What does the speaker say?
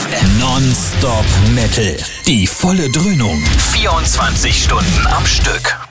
FM. Non-Stop Metal. Die volle Dröhnung. 24 Stunden am Stück.